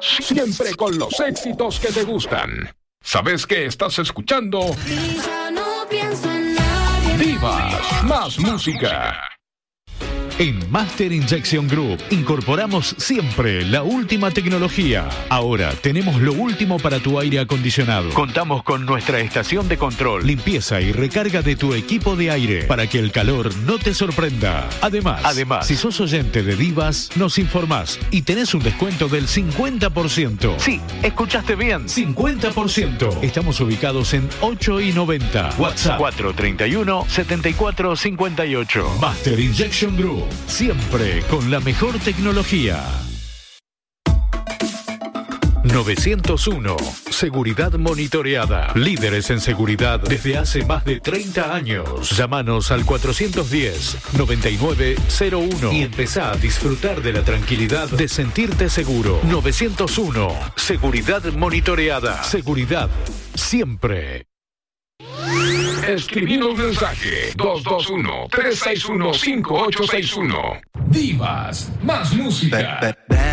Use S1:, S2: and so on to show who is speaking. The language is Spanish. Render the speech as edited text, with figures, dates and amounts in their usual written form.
S1: siempre con los éxitos que te gustan. ¿Sabes que estás escuchando?
S2: Y ya no pienso en nadie.
S1: Divas, más música.
S3: En Master Injection Group incorporamos siempre la última tecnología. Ahora tenemos lo último para tu aire acondicionado. Contamos con nuestra estación de control, limpieza y recarga de tu equipo de aire para que el calor no te sorprenda. Además, si sos oyente de Divas, nos informás y tenés un descuento del 50%. Sí, escuchaste bien, 50%. Estamos ubicados en 8 y 90. WhatsApp 431-7458. Master Injection Group. Siempre con la mejor tecnología. 901. Seguridad monitoreada. Líderes en seguridad desde hace más de 30 años. Llámanos al 410-9901 y empezá a disfrutar de la tranquilidad de sentirte seguro. 901. Seguridad monitoreada. Seguridad siempre.
S1: Escribir un mensaje 221-361-5861. Divas, más música.